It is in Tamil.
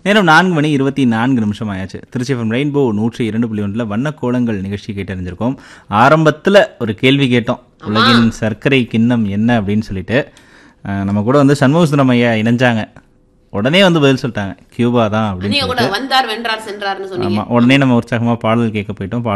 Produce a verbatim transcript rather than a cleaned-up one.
நேரம் நான்கு மணி இருபத்தி நான்கு நிமிஷம் ஆயாச்சு. திருச்சி எஃப்எம் ரெயின்போ நூற்றி இரண்டு புள்ளி ஒன்றில் வண்ணக்கோலங்கள் நிகழ்ச்சி கேட்டறிஞ்சிருக்கோம். ஆரம்பத்தில் ஒரு கேள்வி கேட்டோம், உலகின் சர்க்கரை கிண்ணம் என்ன அப்படின்னு சொல்லிட்டு. நம்ம கூட வந்து சண்முகசுந்தரம் ஐயா இணைஞ்சாங்க. உடனே வந்து பதில் சொல்லிட்டாங்க, கியூபா தான் அப்படின்னு. வந்தார் வென்றார் சென்றார்னு சொன்னீங்க. ஆமா, உடனே நம்ம உற்சாகமா பாடல் கேட்க போயிட்டோம்.